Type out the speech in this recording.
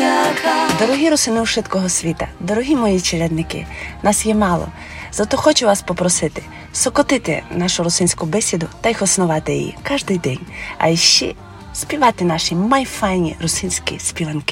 Дорогі русини всього світа, дорогі мої челядники, нас є мало. Зато хочу вас попросити сокотити нашу русинську бесіду та й основати її кожен день. А ще співати наші майфайні русинські співанки.